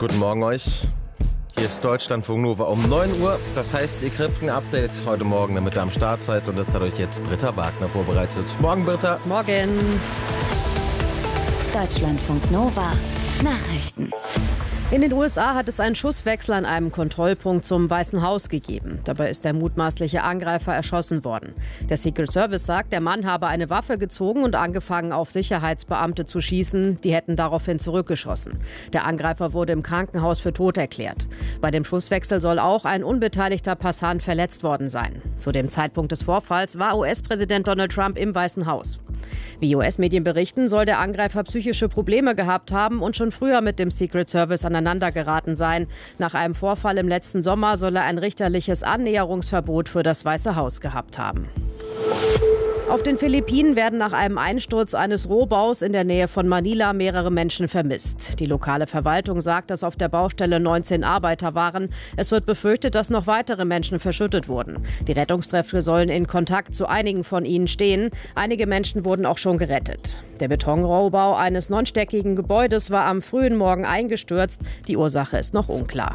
Guten Morgen euch. Hier ist Deutschlandfunk Nova um 9 Uhr. Das heißt, ihr kriegt ein Update heute Morgen, damit ihr am Start seid. Und das hat euch jetzt Britta Wagner vorbereitet. Morgen, Britta. Morgen. Deutschlandfunk Nova. Nachrichten. In den USA hat es einen Schusswechsel an einem Kontrollpunkt zum Weißen Haus gegeben. Dabei ist der mutmaßliche Angreifer erschossen worden. Der Secret Service sagt, der Mann habe eine Waffe gezogen und angefangen, auf Sicherheitsbeamte zu schießen. Die hätten daraufhin zurückgeschossen. Der Angreifer wurde im Krankenhaus für tot erklärt. Bei dem Schusswechsel soll auch ein unbeteiligter Passant verletzt worden sein. Zu dem Zeitpunkt des Vorfalls war US-Präsident Donald Trump im Weißen Haus. Wie US-Medien berichten, soll der Angreifer psychische Probleme gehabt haben und schon früher mit dem Secret Service aneinander geraten sein. Nach einem Vorfall im letzten Sommer soll er ein richterliches Annäherungsverbot für das Weiße Haus gehabt haben. Auf den Philippinen werden nach einem Einsturz eines Rohbaus in der Nähe von Manila mehrere Menschen vermisst. Die lokale Verwaltung sagt, dass auf der Baustelle 19 Arbeiter waren. Es wird befürchtet, dass noch weitere Menschen verschüttet wurden. Die Rettungskräfte sollen in Kontakt zu einigen von ihnen stehen. Einige Menschen wurden auch schon gerettet. Der Betonrohbau eines 9-stöckigen Gebäudes war am frühen Morgen eingestürzt. Die Ursache ist noch unklar.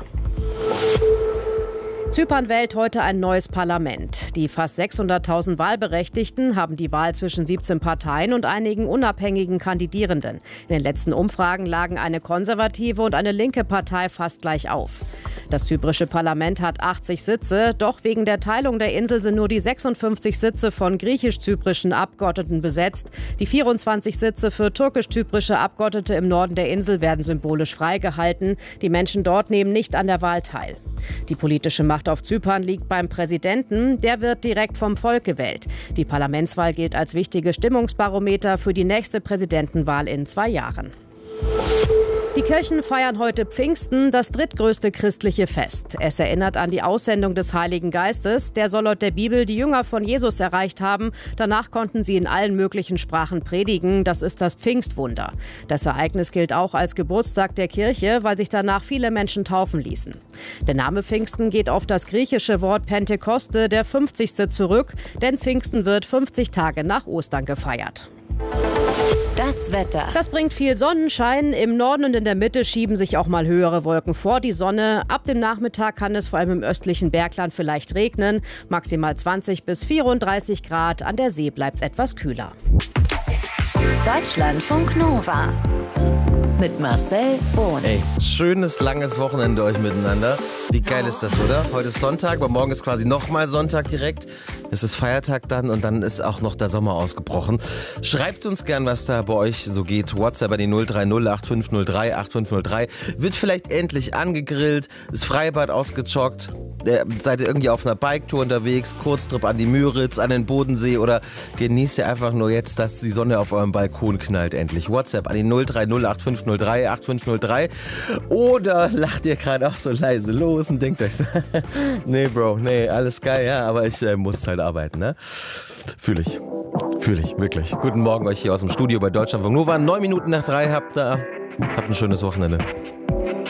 Zypern wählt heute ein neues Parlament. Die fast 600.000 Wahlberechtigten haben die Wahl zwischen 17 Parteien und einigen unabhängigen Kandidierenden. In den letzten Umfragen lagen eine konservative und eine linke Partei fast gleich auf. Das zyprische Parlament hat 80 Sitze, doch wegen der Teilung der Insel sind nur die 56 Sitze von griechisch-zyprischen Abgeordneten besetzt. Die 24 Sitze für türkisch-zyprische Abgeordnete im Norden der Insel werden symbolisch freigehalten. Die Menschen dort nehmen nicht an der Wahl teil. Die politische Macht auf Zypern liegt beim Präsidenten. Der wird direkt vom Volk gewählt. Die Parlamentswahl gilt als wichtiges Stimmungsbarometer für die nächste Präsidentenwahl in 2 Jahren. Die Kirchen feiern heute Pfingsten, das drittgrößte christliche Fest. Es erinnert an die Aussendung des Heiligen Geistes. Der soll laut der Bibel die Jünger von Jesus erreicht haben. Danach konnten sie in allen möglichen Sprachen predigen. Das ist das Pfingstwunder. Das Ereignis gilt auch als Geburtstag der Kirche, weil sich danach viele Menschen taufen ließen. Der Name Pfingsten geht auf das griechische Wort Pentekoste, der 50. zurück. Denn Pfingsten wird 50 Tage nach Ostern gefeiert. Das Wetter. Das bringt viel Sonnenschein. Im Norden und in der Mitte schieben sich auch mal höhere Wolken vor die Sonne. Ab dem Nachmittag kann es vor allem im östlichen Bergland vielleicht regnen. Maximal 20 bis 34 Grad. An der See bleibt es etwas kühler. Deutschlandfunk Nova. Mit Marcel Bohn. Ey, schönes, langes Wochenende euch miteinander. Wie geil ist das, oder? Heute ist Sonntag, aber morgen ist quasi nochmal Sonntag direkt. Es ist Feiertag dann und dann ist auch noch der Sommer ausgebrochen. Schreibt uns gern, was da bei euch so geht. WhatsApp an die 030 8503 8503. Wird vielleicht endlich angegrillt, das Freibad ausgejoggt. Seid ihr irgendwie auf einer Biketour unterwegs, Kurztrip an die Müritz, an den Bodensee oder genießt ihr einfach nur jetzt, dass die Sonne auf eurem Balkon knallt endlich. WhatsApp an die 030 8503 8503. Oder lacht ihr gerade auch so leise los und denkt euch so, nee Bro, nee, alles geil, ja, aber ich muss halt arbeiten, ne? Fühl ich, wirklich. Guten Morgen euch hier aus dem Studio bei Deutschlandfunk Nova. 9 Minuten nach 3 habt ein schönes Wochenende.